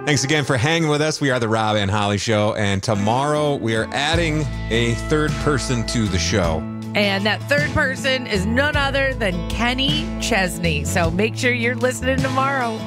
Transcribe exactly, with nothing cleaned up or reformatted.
Thanks again for hanging with us. We are the Rob and Holly Show, and tomorrow we are adding a third person to the show. And that third person is none other than Kenny Chesney. So make sure you're listening tomorrow.